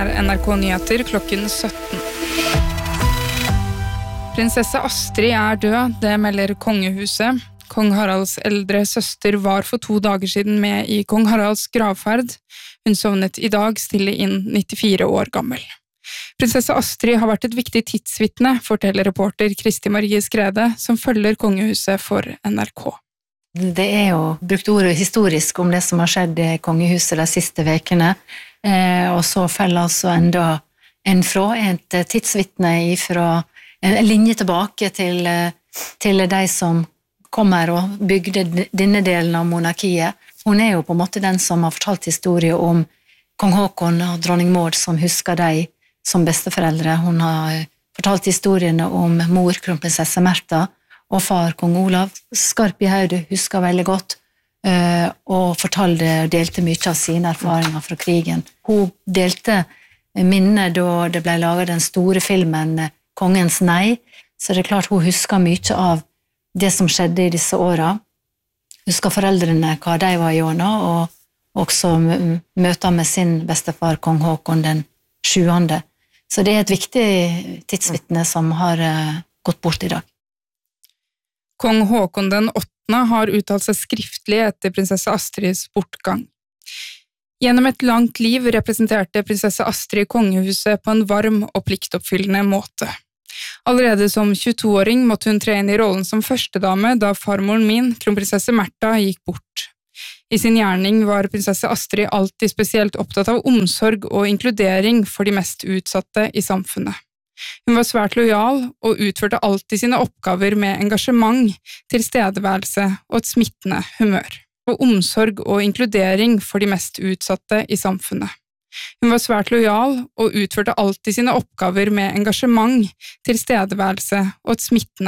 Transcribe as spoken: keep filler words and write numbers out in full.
N R K Nyheter klokken sytten. Prinsesse Astrid er død, det melder kongehuset. Kong Haralds eldre søster var for to dager siden med i kong Haralds gravferd. Hun sovnet i dag stille inn nittifire år gammel. Prinsesse Astrid har vært et viktig tidsvitne, forteller reporter Kristi Marie Skrede, som følger kongehuset for N R K. Det er jo brukt ordet historisk om det som har skjedd i kongehuset de siste vekene, eh, og så følger altså enda en fra, et tidsvitne fra en linje tilbake til, til de som kommer og bygde denne delen av monarkiet. Hun er jo på en måte den som har fortalt historie om kong Håkon og dronning Maud, som husker de som besteforeldre. Hun har fortalt historiene om mor, kronprinsesse Märtha, og far, kong Olav. Skarp i hodet, husker veldig godt, og fortalte og delte mye av sine erfaringer fra krigen. Hun delte minnet da det ble laget den store filmen Kongens Nei, så det er klart hun husker mye av det som skjedde i disse årene. Husker foreldrene hva de var gjennom, og også møter med sin bestefar, kong Håkon den sjuende. Så det er et viktig tidsvitne som har gått bort i dag. Kong Håkon den åttende har uttalt seg skriftlig etter prinsesse Astrids bortgang. Gjennom et langt liv representerte prinsesse Astrid kongehuset på en varm og pliktoppfyllende måte. Allerede som tjueto-åring måtte hun tre inn i rollen som førstedame da farmoren min, kronprinsesse Märtha, gikk bort. I sin gjerning var prinsesse Astrid alltid spesielt opptatt av omsorg og inkludering for de mest utsatte i samfunnet. Hun var svært lojal og utførte alltid sine oppgaver med engasjement, tilstedeværelse og et smittende humør, og omsorg og inkludering for de mest utsatte i samfunnet. Hun var svært lojal og utførte alltid sine oppgaver med engasjement, tilstedeværelse og et smittende